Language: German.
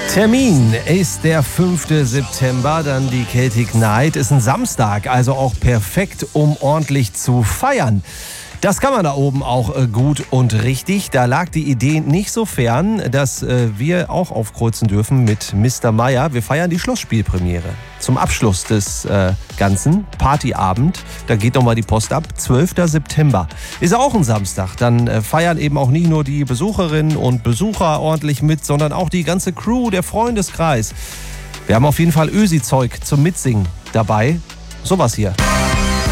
Termin ist der 5. September, dann die Celtic Night. Ist ein Samstag, also auch perfekt, um ordentlich zu feiern. Das kann man da oben auch gut und richtig. Da lag die Idee nicht so fern, dass wir auch aufkreuzen dürfen mit Mr. Meyer. Wir feiern die Schlossspielpremiere. Zum Abschluss des ganzen Partyabend, da geht nochmal die Post ab, 12. September. Ist auch ein Samstag. Dann feiern eben auch nicht nur die Besucherinnen und Besucher ordentlich mit, sondern auch die ganze Crew, der Freundeskreis. Wir haben auf jeden Fall Ösi-Zeug zum Mitsingen dabei. Sowas hier.